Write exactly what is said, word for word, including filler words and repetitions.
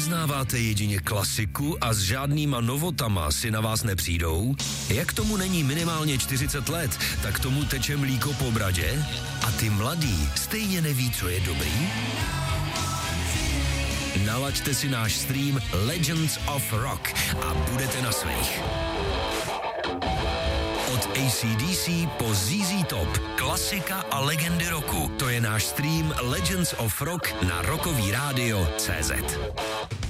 vyznáváte jedině klasiku a s žádnýma novotama si na vás nepřijdou? Jak tomu není minimálně čtyřicet let, tak tomu teče mlíko po bradě? A ty mladí stejně neví, co je dobrý? Nalaďte si náš stream Legends of Rock a budete na svých. Od A C D C po Z Z Top, klasika a legendy roku. To je náš stream Legends of Rock na rokový rádio tečka cé zet.